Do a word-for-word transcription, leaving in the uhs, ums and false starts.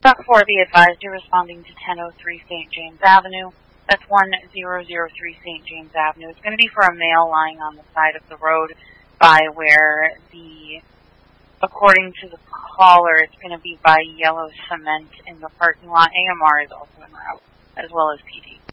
Dock four, be advised you're responding to ten oh three Saint James Avenue. That's one zero zero three Saint James Avenue. It's going to be for a male lying on the side of the road by where the, according to the caller, it's going to be by yellow cement in the parking lot. A M R is also en route, as well as P D.